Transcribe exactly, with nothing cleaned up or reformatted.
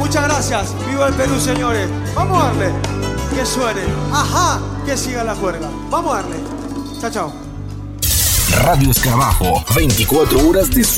Muchas gracias. Viva el Perú, señores. Vamos a darle. Que suene. Ajá. Que siga la juerga. Vamos a darle. Chao, chao. Radio Escarabajo, veinticuatro horas de